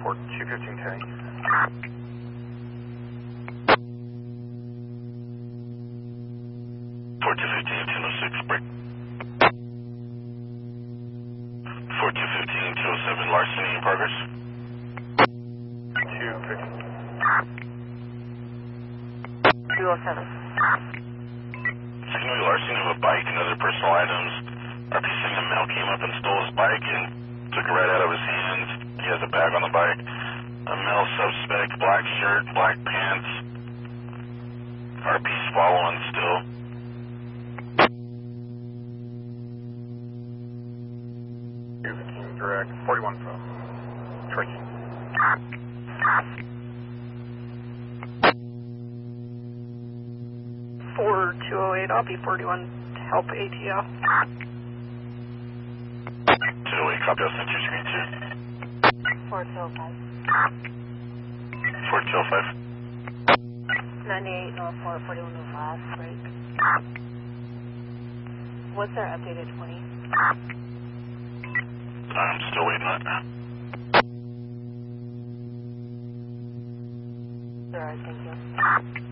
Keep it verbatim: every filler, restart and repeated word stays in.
Port two fifteen ten. Port two fifteen, two oh six, break. Port two fifteen, two oh seven, larceny in progress. two fifteen. two oh seven. Signal larceny of a bike and other personal items. R P saying a male came up and stole his bike and took it right out of his hands. He has a bag on the bike. A male suspect, black shirt, black pants. R P's following still. two fifteen direct, forty-one pro. Tracy. four two oh eight, I'll be forty-one to help A T L. two oh eight, copy, I'll send you screen two. four two oh five. four two oh five. ninety-eight oh four, forty-one oh five, break. What's our updated twenty? I'm still waiting on it. Alright, thank you.